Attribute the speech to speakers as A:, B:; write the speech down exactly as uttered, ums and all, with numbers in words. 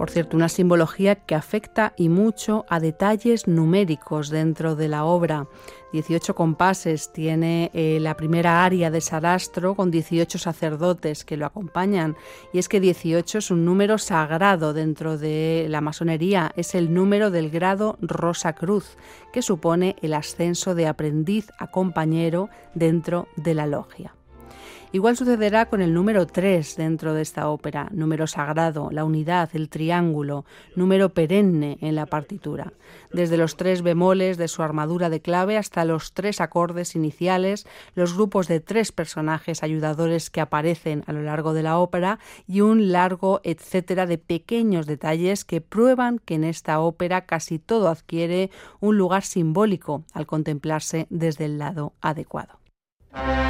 A: Por cierto, una simbología que afecta y mucho a detalles numéricos dentro de la obra. dieciocho compases tiene eh, la primera aria de Sarastro con dieciocho sacerdotes que lo acompañan. Y es que dieciocho es un número sagrado dentro de la masonería. Es el número del grado Rosa Cruz, que supone el ascenso de aprendiz a compañero dentro de la logia. Igual sucederá con el número tres dentro de esta ópera, número sagrado, la unidad, el triángulo, número perenne en la partitura. Desde los tres bemoles de su armadura de clave hasta los tres acordes iniciales, los grupos de tres personajes ayudadores que aparecen a lo largo de la ópera y un largo etcétera de pequeños detalles que prueban que en esta ópera casi todo adquiere un lugar simbólico al contemplarse desde el lado adecuado.